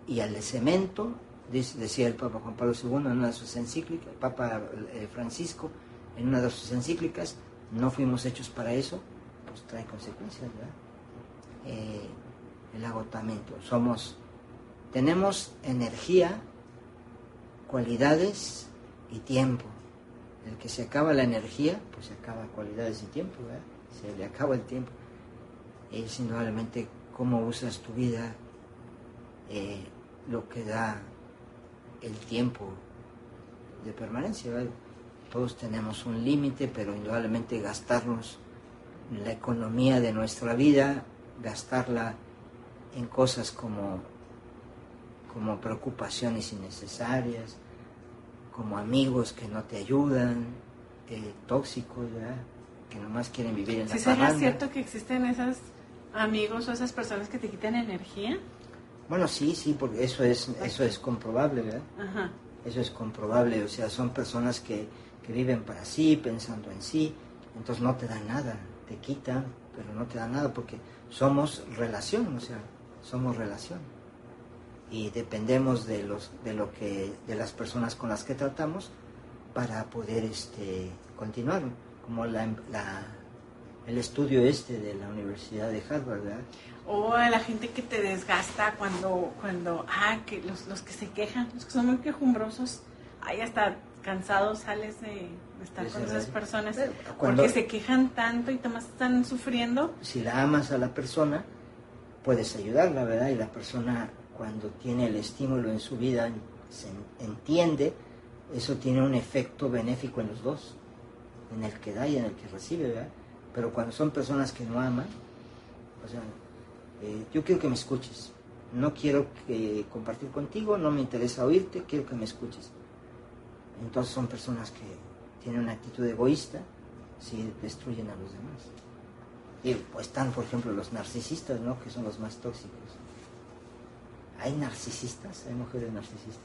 y al cemento, decía el Papa Juan Pablo II en una de sus encíclicas, el Papa Francisco en una de sus encíclicas, no fuimos hechos para eso, pues trae consecuencias, ¿verdad? El agotamiento. Tenemos energía, cualidades y tiempo. El que se acaba la energía, pues se acaba cualidades y tiempo, ¿verdad? Se le acaba el tiempo. Es indudablemente cómo usas tu vida, lo que da el tiempo de permanencia, ¿verdad? Todos tenemos un límite, pero indudablemente gastarnos la economía de nuestra vida, gastarla en cosas como preocupaciones innecesarias, como amigos que no te ayudan, tóxicos, ¿verdad? Que nomás quieren vivir en la parranda. ¿Sí será cierto que existen esos amigos o esas personas que te quitan energía? Bueno, sí, porque eso es comprobable, ¿verdad? Ajá. Eso es comprobable, o sea, son personas que viven para sí, pensando en sí, entonces no te dan nada, te quitan, pero no te dan nada, porque somos relación, o sea, somos relación. Y dependemos de las personas con las que tratamos para poder continuar, como el estudio de la Universidad de Harvard, ¿verdad? O a la gente que te desgasta cuando que los que se quejan, los que son muy quejumbrosos, hasta cansados sales de estar con esas personas, porque se quejan tanto y además están sufriendo. Si la amas a la persona, puedes ayudarla, ¿verdad? Y la persona, cuando tiene el estímulo en su vida, se entiende, eso tiene un efecto benéfico en los dos, en el que da y en el que recibe, ¿verdad? Pero cuando son personas que no aman, o sea, yo quiero que me escuches, no quiero compartir contigo, no me interesa oírte, quiero que me escuches. Entonces son personas que tienen una actitud egoísta, si destruyen a los demás. Y pues están, por ejemplo, los narcisistas, ¿no? Que son los más tóxicos. ¿Hay narcisistas? ¿Hay mujeres narcisistas?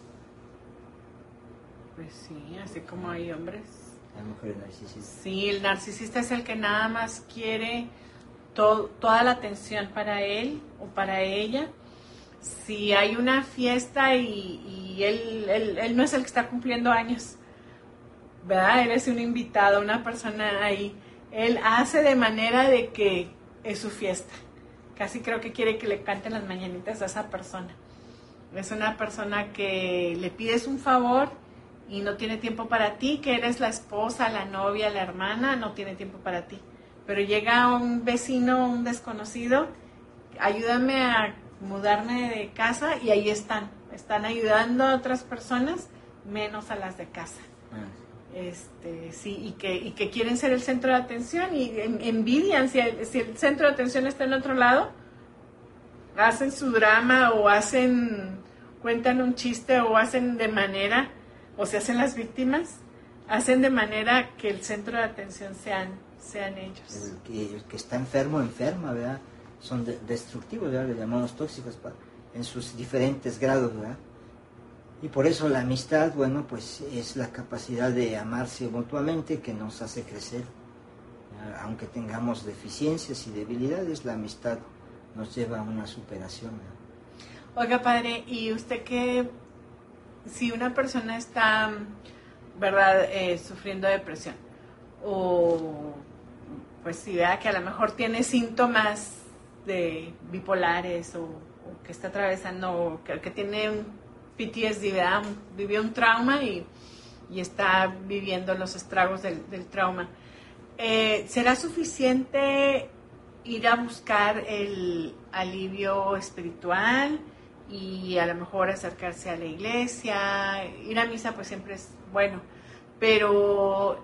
Pues sí, así como hay hombres. Hay mujeres narcisistas. Sí, el narcisista es el que nada más quiere toda la atención para él o para ella. Si hay una fiesta y él no es el que está cumpliendo años, ¿verdad? Él es un invitado, una persona ahí. Él hace de manera de que es su fiesta. Casi creo que quiere que le canten las mañanitas a esa persona. Es una persona que le pides un favor y no tiene tiempo para ti, que eres la esposa, la novia, la hermana, no tiene tiempo para ti. Pero llega un vecino, un desconocido, ayúdame a mudarme de casa, y ahí están ayudando a otras personas, menos a las de casa. Sí, y que quieren ser el centro de atención y envidian si el centro de atención está en otro lado, hacen su drama o cuentan un chiste o hacen de manera, o se hacen las víctimas, hacen de manera que el centro de atención sean ellos. El que está enfermo, enferma, ¿verdad? Son destructivos, ¿verdad? Le llamamos tóxicos en sus diferentes grados, ¿verdad? Y por eso la amistad, bueno, pues es la capacidad de amarse mutuamente que nos hace crecer. Aunque tengamos deficiencias y debilidades, la amistad nos lleva a una superación, ¿verdad? Oiga, padre, ¿y usted qué, si una persona está, verdad, sufriendo depresión, o pues si vea que a lo mejor tiene síntomas de bipolares, o que está atravesando, o que tiene un PTSD, ¿verdad? Vivió un trauma y está viviendo los estragos del trauma, ¿será suficiente ir a buscar el alivio espiritual y a lo mejor acercarse a la iglesia? Ir a misa pues siempre es bueno, pero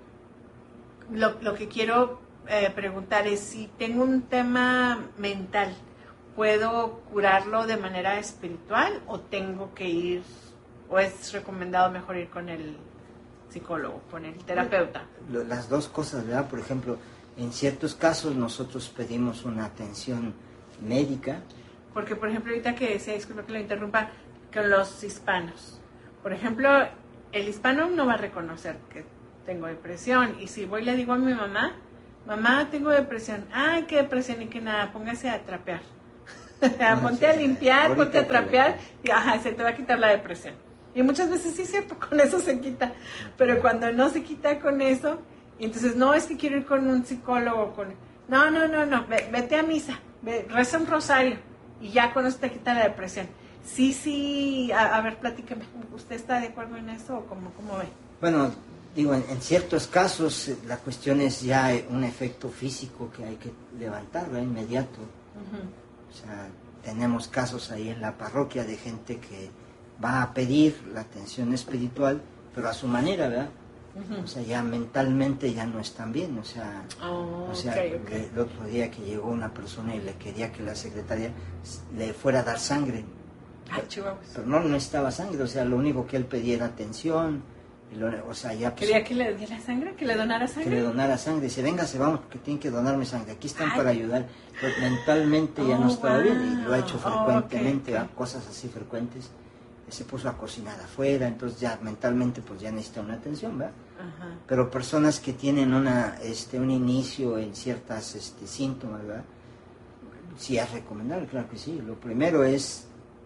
lo que quiero preguntar es si tengo un tema mental, ¿puedo curarlo de manera espiritual o tengo que ir, o es recomendado mejor ir con el psicólogo, con el terapeuta? Las dos cosas, ¿verdad? Por ejemplo, en ciertos casos nosotros pedimos una atención médica. Porque, por ejemplo, ahorita que decía, disculpa que lo interrumpa, con los hispanos. Por ejemplo, el hispano no va a reconocer que tengo depresión. Y si voy y le digo a mi mamá, mamá, tengo depresión. Ay, qué depresión, y que nada, póngase a trapear. Ponte a limpiar, ahorita ponte a trapear y se te va a quitar la depresión. Y muchas veces sí es cierto, con eso se quita. Pero cuando no se quita con eso, entonces no es que quiero ir con un psicólogo. No, vete a misa, reza un rosario y ya con eso te quita la depresión. Sí, a ver, platícame, ¿usted está de acuerdo en eso o cómo ve? Bueno, digo, en ciertos casos la cuestión es ya un efecto físico que hay que levantar, ¿verdad? Inmediato. O sea, tenemos casos ahí en la parroquia de gente que va a pedir la atención espiritual, pero a su manera, ¿verdad? O sea, ya mentalmente ya no están bien, o sea, okay. El otro día que llegó una persona y le quería que la secretaria le fuera a dar sangre. Pero no estaba sangre, o sea, lo único que él pedía era atención. O sea, ya pues, ¿quería que le diera sangre? ¿Que le donara sangre? Que le donara sangre. Dice, véngase, vamos, porque tienen que donarme sangre. Aquí están para ayudar. Pero mentalmente ya no estaba bien y lo ha hecho frecuentemente, okay. Cosas así frecuentes. Se puso a cocinar afuera, entonces ya mentalmente pues ya necesita una atención, ¿verdad? Pero personas que tienen un inicio en ciertas síntomas, ¿verdad? Sí es recomendable, claro que sí. Lo primero es,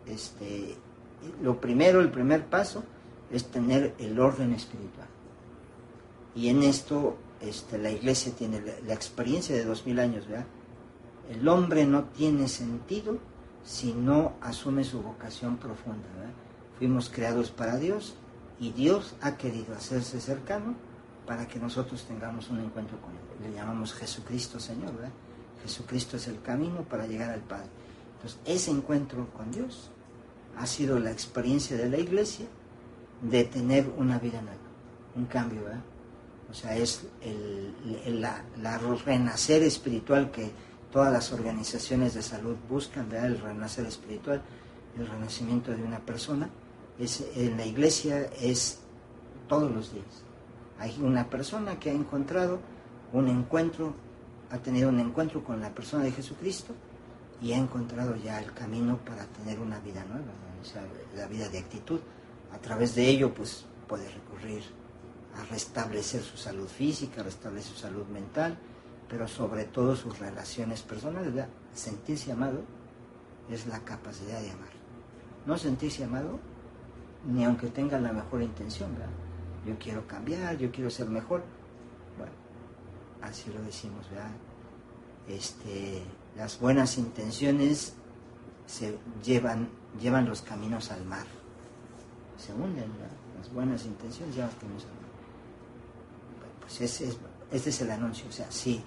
el primer paso es tener el orden espiritual. Y en esto la Iglesia tiene la experiencia de 2000 años, ¿verdad? El hombre no tiene sentido si no asume su vocación profunda, ¿verdad? Fuimos creados para Dios y Dios ha querido hacerse cercano para que nosotros tengamos un encuentro con Él. Le llamamos Jesucristo Señor, ¿verdad? Jesucristo es el camino para llegar al Padre. Entonces, ese encuentro con Dios ha sido la experiencia de la Iglesia de tener una vida nueva, un cambio, ¿verdad? O sea, es la renacer espiritual que todas las organizaciones de salud buscan, ¿verdad? El renacer espiritual, el renacimiento de una persona. En la Iglesia es todos los días. Hay una persona que ha encontrado un encuentro, ha tenido un encuentro con la persona de Jesucristo y ha encontrado ya el camino para tener una vida nueva, ¿no? O sea, la vida de actitud. A través de ello, pues, puede recurrir a restablecer su salud física, restablecer su salud mental, pero sobre todo sus relaciones personales, ¿verdad? Sentirse amado es la capacidad de amar. No sentirse amado, ni aunque tenga la mejor intención, ¿verdad? Yo quiero cambiar, yo quiero ser mejor. Bueno, así lo decimos, ¿verdad? Las buenas intenciones se llevan los caminos al mar. Se hunden, ¿verdad? Las buenas intenciones llevan los caminos al mar. Pues este es el anuncio, o sea, sí.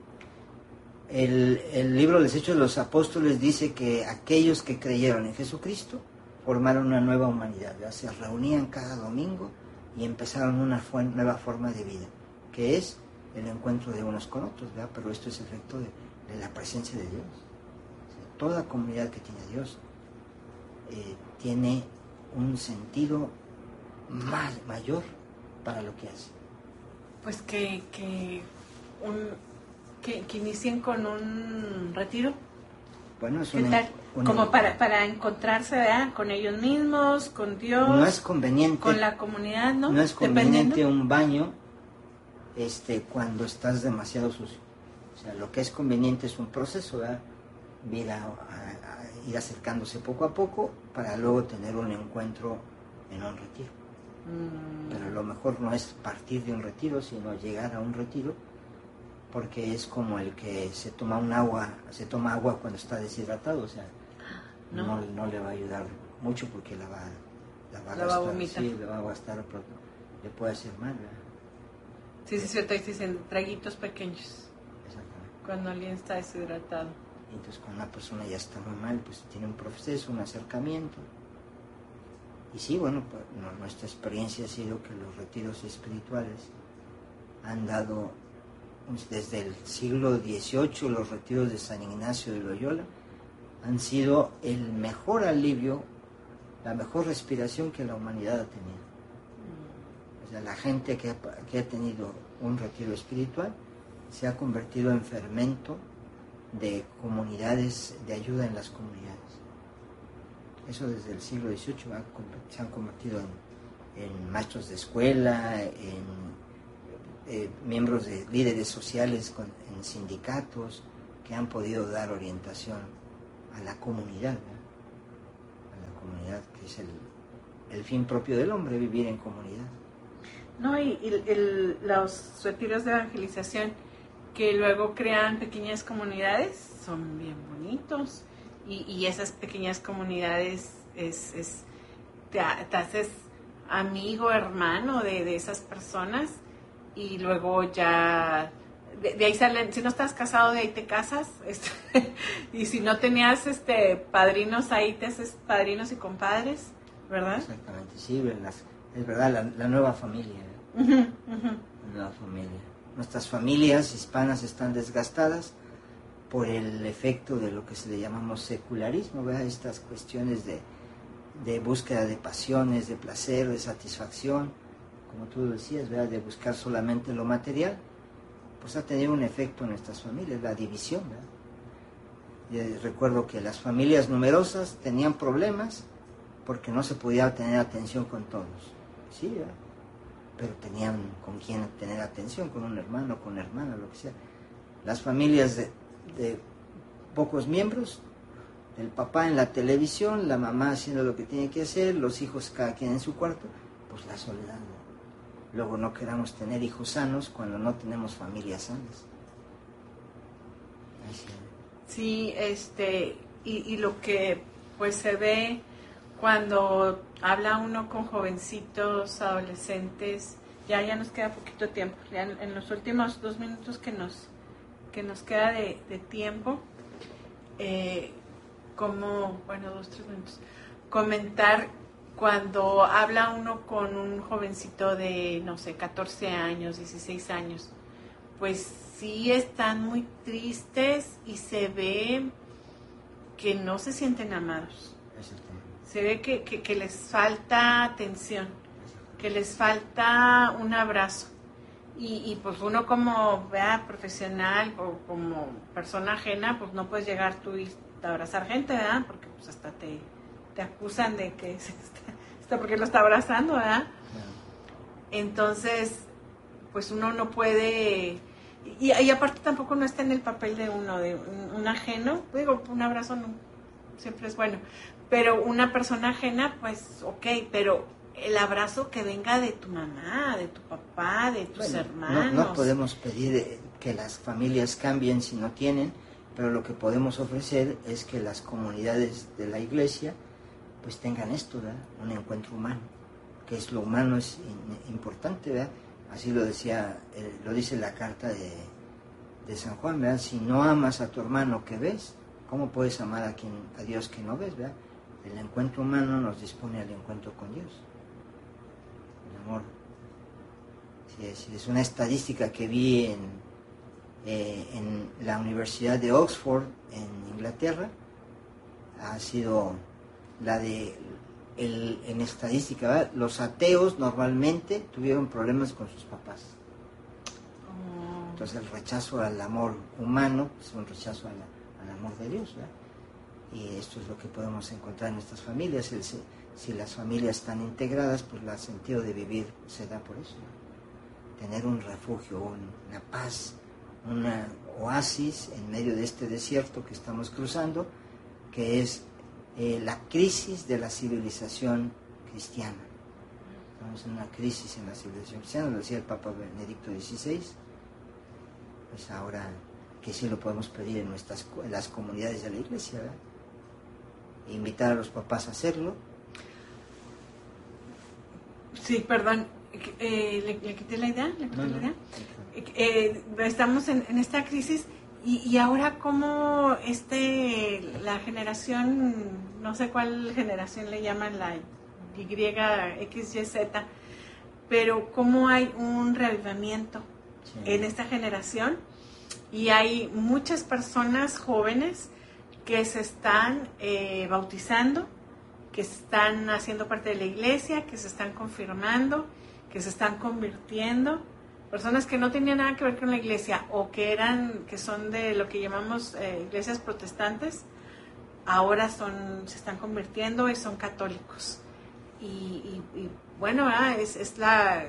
El libro de los Hechos de los Apóstoles dice que aquellos que creyeron en Jesucristo formaron una nueva humanidad, ¿verdad? Se reunían cada domingo y empezaron una nueva forma de vida, que es el encuentro de unos con otros, ¿verdad? Pero esto es efecto de la presencia de Dios. O sea, toda comunidad que tiene a Dios tiene un sentido mayor para lo que hace. Pues que inicien con un retiro. Bueno, es como para encontrarse, ¿verdad? Con ellos mismos, con Dios. No es conveniente. Con la comunidad, ¿no? No es conveniente un baño cuando estás demasiado sucio. O sea, lo que es conveniente es un proceso, ¿verdad? Ir acercándose poco a poco para luego tener un encuentro en un retiro. Pero lo mejor no es partir de un retiro, sino llegar a un retiro, porque es como el que se toma agua cuando está deshidratado, o sea, no le va a ayudar mucho porque la va a vomitar. Sí, la va a gastar, pero le puede hacer mal, ¿verdad? Sí, es cierto, ahí se dicen traguitos pequeños. Exactamente. Cuando alguien está deshidratado. Entonces, cuando una persona ya está muy mal, pues tiene un proceso, un acercamiento. Y sí, bueno, pues, nuestra experiencia ha sido que los retiros espirituales han dado, desde el siglo XVIII, los retiros de San Ignacio de Loyola han sido el mejor alivio, la mejor respiración que la humanidad ha tenido. O sea, la gente que ha tenido un retiro espiritual se ha convertido en fermento de comunidades, de ayuda en las comunidades. Eso desde el siglo XVIII se han convertido en maestros de escuela, en miembros de líderes sociales en sindicatos que han podido dar orientación a la comunidad, ¿verdad? A la comunidad, que es el fin propio del hombre, vivir en comunidad. No, y los retiros de evangelización que luego crean pequeñas comunidades son bien bonitos, y esas pequeñas comunidades te haces amigo, hermano de esas personas, y luego ya de ahí salen. Si no estás casado, de ahí te casas, y si no tenías padrinos, ahí te haces padrinos y compadres, ¿verdad? Exactamente, sí, es verdad, la nueva familia, ¿eh? Uh-huh, uh-huh. La nueva familia. Nuestras familias hispanas están desgastadas por el efecto de lo que se le llamamos secularismo, ¿verdad? Estas cuestiones de búsqueda de pasiones, de placer, de satisfacción, como tú decías, ¿verdad? De buscar solamente lo material, pues ha tenido un efecto en nuestras familias, la división, ¿verdad? Recuerdo que las familias numerosas tenían problemas porque no se podía tener atención con todos, sí, ¿verdad? Pero tenían con quién tener atención, con un hermano, con una hermana, lo que sea. Las familias de pocos miembros, el papá en la televisión, la mamá haciendo lo que tiene que hacer, los hijos cada quien en su cuarto, pues la soledad, ¿no? Luego no queramos tener hijos sanos cuando no tenemos familias sanas. Sí, y lo que pues se ve cuando habla uno con jovencitos, adolescentes, ya nos queda poquito tiempo, ya en los últimos 2 minutos que nos queda de tiempo, 2, 3 minutos, comentar cuando habla uno con un jovencito de, no sé, 14 años, 16 años, pues sí están muy tristes y se ve que no se sienten amados. Se ve que les falta atención, que les falta un abrazo. Y pues uno como profesional o como persona ajena, pues no puedes llegar tú y abrazar gente, ¿verdad? Porque pues hasta te acusan de que está porque lo está abrazando, ¿verdad? Entonces, pues uno no puede. Y aparte tampoco no está en el papel de uno, de un ajeno. Digo, un abrazo no, siempre es bueno. Pero una persona ajena, pues ok, pero el abrazo que venga de tu mamá, de tu papá, de tus hermanos. No podemos pedir que las familias cambien si no tienen, pero lo que podemos ofrecer es que las comunidades de la iglesia pues tengan esto, ¿verdad? Un encuentro humano, que es lo humano, es importante, ¿verdad? Así lo decía, lo dice la carta de San Juan, ¿verdad? Si no amas a tu hermano que ves, ¿cómo puedes amar a Dios que no ves, ¿verdad? El encuentro humano nos dispone al encuentro con Dios. El amor. Sí, es una estadística que vi en la Universidad de Oxford, en Inglaterra. Ha sido la de, en estadística, ¿verdad? Los ateos normalmente tuvieron problemas con sus papás. Entonces el rechazo al amor humano es un rechazo al amor de Dios, ¿verdad? Y esto es lo que podemos encontrar en nuestras familias. Si las familias están integradas, pues el sentido de vivir se da por eso, ¿no? Tener un refugio, una paz, una oasis en medio de este desierto que estamos cruzando, que es la crisis de la civilización cristiana. Estamos en una crisis en la civilización cristiana, lo decía el Papa Benedicto XVI, pues ahora que sí lo podemos pedir en las comunidades de la iglesia, ¿verdad? Invitar a los papás a hacerlo. Sí, perdón, ¿le quité la idea? Estamos en esta crisis y ahora como la generación, no sé cuál generación le llaman, la YXYZ, pero cómo hay un reavivamiento en esta generación y hay muchas personas jóvenes que se están bautizando, que están haciendo parte de la iglesia, que se están confirmando, que se están convirtiendo, personas que no tenían nada que ver con la iglesia o que son de lo que llamamos iglesias protestantes, ahora se están convirtiendo y son católicos. Y bueno, es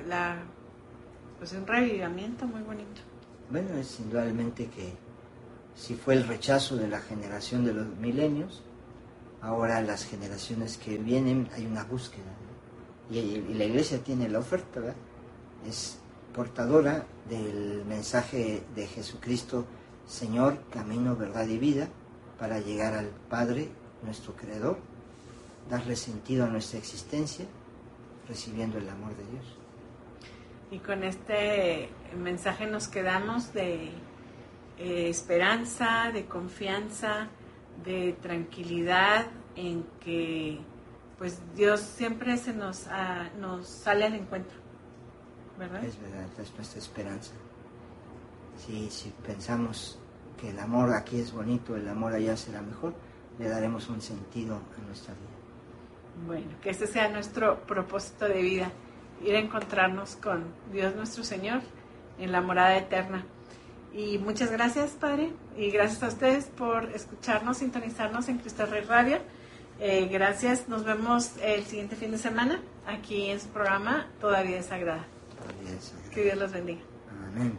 pues un revivimiento muy bonito. Bueno, es indudablemente que Si fue el rechazo de la generación de los milenios, ahora las generaciones que vienen hay una búsqueda, ¿no? Y la iglesia tiene la oferta, ¿verdad? Es portadora del mensaje de Jesucristo, Señor, camino, verdad y vida, para llegar al Padre, nuestro Creador, darle sentido a nuestra existencia, recibiendo el amor de Dios. Y con este mensaje nos quedamos de esperanza, de confianza, de tranquilidad en que pues Dios siempre nos sale al encuentro, ¿verdad? Es verdad, es nuestra esperanza. Si pensamos que el amor aquí es bonito, el amor allá será mejor, le daremos un sentido a nuestra vida. Bueno, que ese sea nuestro propósito de vida, ir a encontrarnos con Dios nuestro Señor en la morada eterna. Y muchas gracias, Padre, y gracias a ustedes por escucharnos, sintonizarnos en Cristo Rey Radio. Gracias, nos vemos el siguiente fin de semana aquí en su programa Todavía es Sagrada. Todavía es sagrada. Que Dios los bendiga. Amén.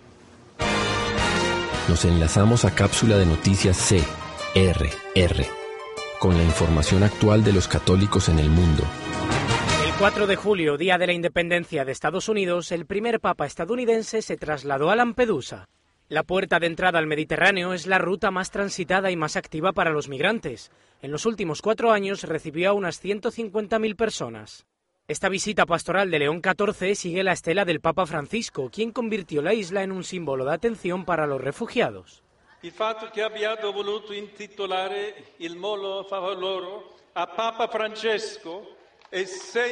Nos enlazamos a cápsula de noticias CRR, con la información actual de los católicos en el mundo. El 4 de julio, día de la independencia de Estados Unidos, el primer papa estadounidense se trasladó a Lampedusa. La puerta de entrada al Mediterráneo es la ruta más transitada y más activa para los migrantes. En los últimos 4 años recibió a unas 150.000 personas. Esta visita pastoral de León XIV sigue la estela del Papa Francisco, quien convirtió la isla en un símbolo de atención para los refugiados. Il fatto che abbiate voluto intitolare il molo Favaloro a Papa Francesco è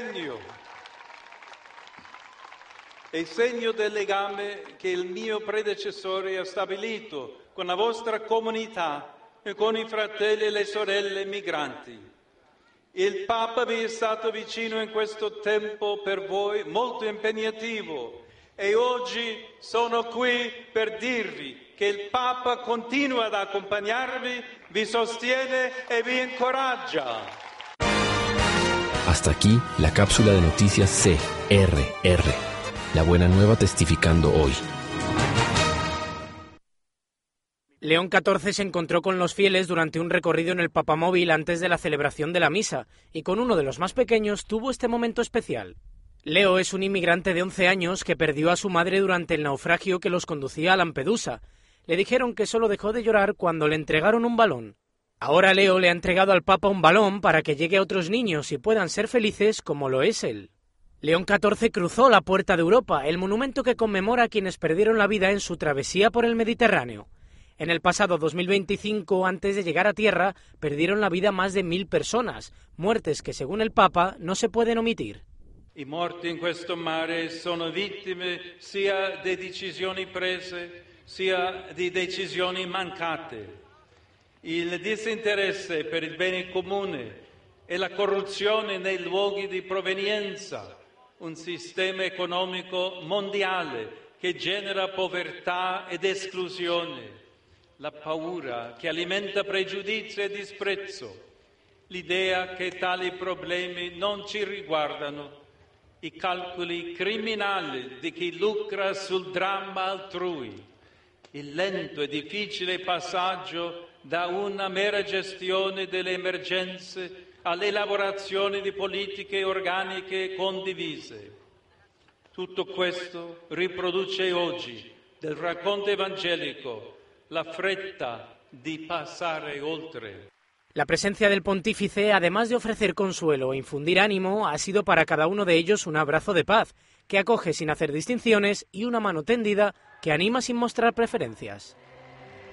segno del legame che il mio predecessore ha stabilito con la vostra comunità e con i fratelli e le sorelle migranti. Il Papa vi è stato vicino in questo tempo per voi molto impegnativo e oggi sono qui per dirvi che il Papa continua ad accompagnarvi, vi sostiene e vi incoraggia. Hasta aquí la cápsula de noticias CRR. La buena nueva testificando hoy. León XIV se encontró con los fieles durante un recorrido en el papamóvil antes de la celebración de la misa, y con uno de los más pequeños tuvo este momento especial. Leo es un inmigrante de 11 años que perdió a su madre durante el naufragio que los conducía a Lampedusa. Le dijeron que solo dejó de llorar cuando le entregaron un balón. Ahora Leo le ha entregado al Papa un balón para que llegue a otros niños y puedan ser felices como lo es él. León XIV cruzó la Puerta de Europa, el monumento que conmemora a quienes perdieron la vida en su travesía por el Mediterráneo. En el pasado 2025, antes de llegar a tierra, perdieron la vida más de 1.000 personas, muertes que, según el Papa, no se pueden omitir. I morti in questo mare sono vittime sia di decisioni prese, sia di decisioni mancate. Il disinteresse per il bene comune e la corruzione nei luoghi di provenienza, un sistema economico mondiale che genera povertà ed esclusione, la paura che alimenta pregiudizio e disprezzo, l'idea che tali problemi non ci riguardano, i calcoli criminali di chi lucra sul dramma altrui, il lento e difficile passaggio da una mera gestione delle emergenze all'elaborazione di politiche organiche condivise. Tutto questo riproduce oggi del racconto evangelico la fretta di passare oltre. La presencia del pontífice, además de ofrecer consuelo e infundir ánimo, ha sido para cada uno de ellos un abrazo de paz, que acoge sin hacer distinciones y una mano tendida que anima sin mostrar preferencias.